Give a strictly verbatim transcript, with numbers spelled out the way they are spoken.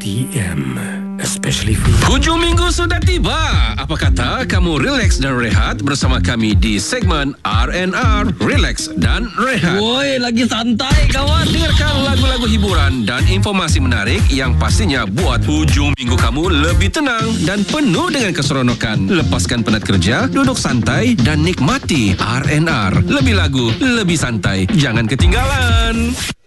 T M, especially for you. Hujung minggu sudah tiba. Apa kata kamu relax dan rehat bersama kami di segmen R and R, Relax dan Rehat. Woi, lagi santai kawan. Dengarkan lagu-lagu hiburan dan informasi menarik yang pastinya buat hujung minggu kamu lebih tenang dan penuh dengan keseronokan. Lepaskan penat kerja, duduk santai dan nikmati R and R. Lebih lagu, lebih santai. Jangan ketinggalan.